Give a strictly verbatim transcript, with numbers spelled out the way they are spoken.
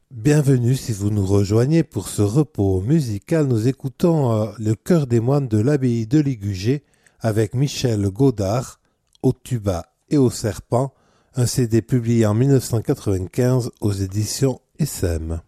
Bienvenue si vous nous rejoignez pour ce repos musical. Nous écoutons euh, le chœur des moines de l'abbaye de Ligugé avec Michel Godard au tuba et au serpent, un C D publié en mille neuf cent quatre-vingt-quinze aux éditions S M.